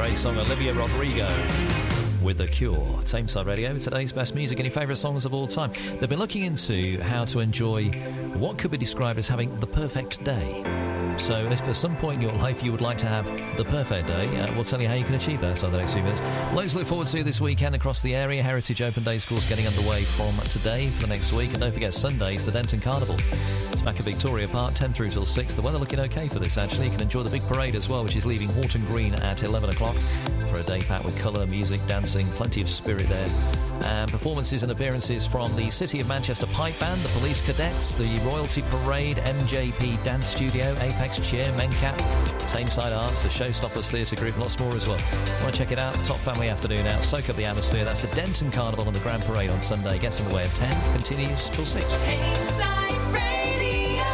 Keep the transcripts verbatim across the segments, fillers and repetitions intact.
great song, Olivia Rodrigo with The Cure. Tameside Radio, today's best music and your favourite songs of all time. They've been looking into how to enjoy what could be described as having the perfect day. So if at some point in your life you would like to have the perfect day, uh, we'll tell you how you can achieve that over the next few minutes. Loads to look forward to this weekend across the area. Heritage Open Day School's getting underway from today for the next week. And don't forget, Sunday's the Denton Carnival. It's back at Victoria Park, ten through till six. The weather looking okay for this, actually. You can enjoy the big parade as well, which is leaving Horton Green at eleven o'clock for a day packed with colour, music, dancing, plenty of spirit there. And performances and appearances from the City of Manchester Pipe Band, the Police Cadets, the Royalty Parade, M J P Dance Studio, Apex Cheer, Mencap, Tameside Arts, the Showstoppers Theatre Group, lots more as well. Want to check it out? Top Family Afternoon out. Soak up the atmosphere. That's the Denton Carnival and the Grand Parade on Sunday. Gets underway at ten. Continues till six. Tameside Radio.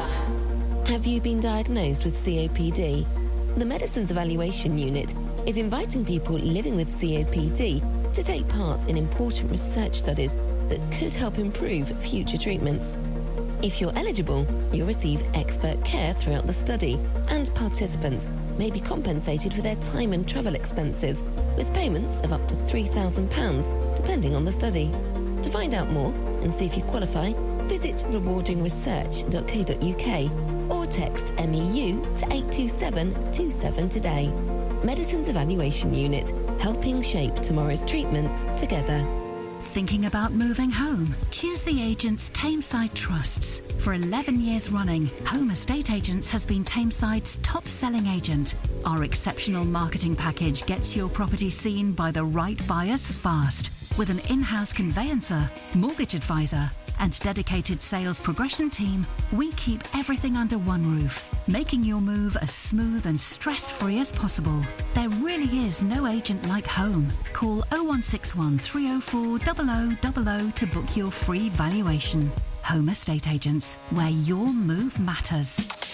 Have you been diagnosed with C O P D? The Medicines Evaluation Unit is inviting people living with C O P D to take part in important research studies that could help improve future treatments. If you're eligible, you'll receive expert care throughout the study, and participants may be compensated for their time and travel expenses, with payments of up to three thousand pounds, depending on the study. To find out more and see if you qualify, visit rewarding research dot co dot uk or text M E U to eight two seven two seven today. Medicines Evaluation Unit, helping shape tomorrow's treatments together. Thinking about moving home? Choose the agents Tameside trusts. For eleven years running, Home Estate Agents has been Tameside's top-selling agent. Our exceptional marketing package gets your property seen by the right buyers fast. With an in-house conveyancer, mortgage advisor, and dedicated sales progression team, we keep everything under one roof, making your move as smooth and stress-free as possible. There really is no agent like home. Call oh one six one, three oh four, zero zero zero zero to book your free valuation. Home Estate Agents, where your move matters.